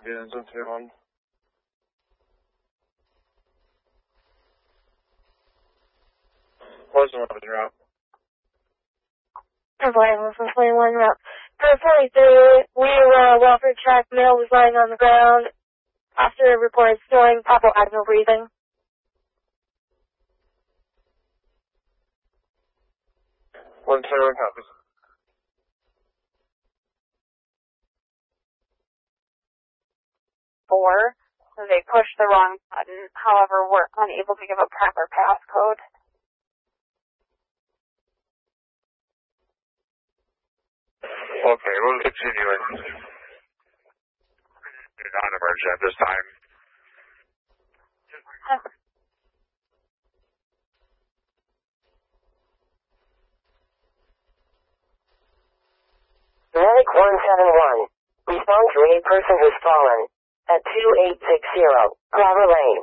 Yeah, it's okay, man. What's the weapon drop? Survival from 21 route. For 43, we were welfare track. Male was lying on the ground. After reported snoring, Papa had no breathing. 1-0 copies. They pushed the wrong button, however, were unable to give a proper passcode. Okay, we'll continue it. Non-emergent at this time. Medic 171. Respond to a person who's fallen. At 2860, Glover Lane.